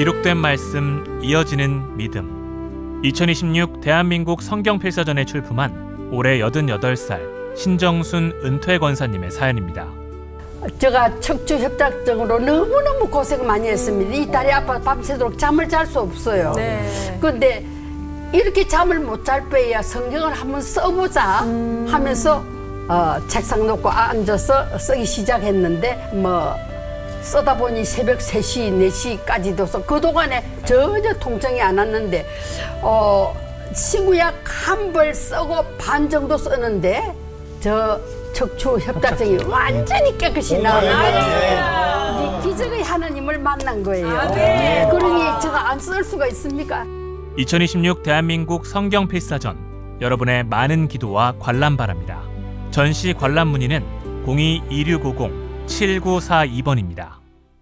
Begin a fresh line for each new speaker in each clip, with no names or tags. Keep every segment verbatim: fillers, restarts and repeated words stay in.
기록된 말씀, 이어지는 믿음. 이천이십육 대한민국 성경필사전에 출품한 올해 여든여덟 살 신정순 은퇴 권사님의 사연입니다.
제가 척추 협착증으로 너무너무 고생 많이 했습니다. 이 다리 아파 밤새도록 잠을 잘 수 없어요.
네.
근데 이렇게 잠을 못 잘 빼야 성경을 한번 써보자
음.
하면서 어, 책상 놓고 앉아서 쓰기 시작했는데 뭐 쓰다 보니 새벽 세 시, 네 시까지도 써. 그동안에 전혀 통증이 안 왔는데 어, 친구약 한 벌 쓰고 반 정도 쓰는데 저 척추 협착증이 완전히 깨끗이 나와요. 기적의 하나님을 만난 거예요. 그러니 제가 안 쓸 수가 있습니까?
이천이십육 대한민국 성경필사전, 여러분의 많은 기도와 관람 바랍니다. 전시 관람 문의는 공이 이육오공 칠구사이 번입니다.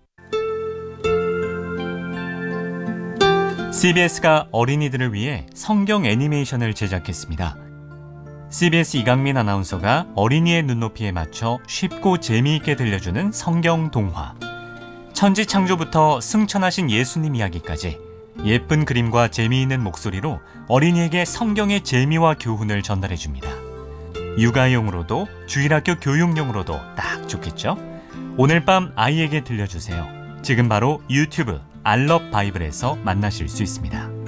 씨비에스가 어린이들을 위해 성경 애니메이션을 제작했습니다. 씨비에스 이강민 아나운서가 어린이의 눈높이에 맞춰 쉽고 재미있게 들려주는 성경 동화. 천지 창조부터 승천하신 예수님 이야기까지 예쁜 그림과 재미있는 목소리로 어린이에게 성경의 재미와 교훈을 전달해줍니다. 육아용으로도 주일학교 교육용으로도 딱 좋겠죠? 오늘 밤 아이에게 들려주세요. 지금 바로 유튜브 알럽 바이블에서 만나실 수 있습니다.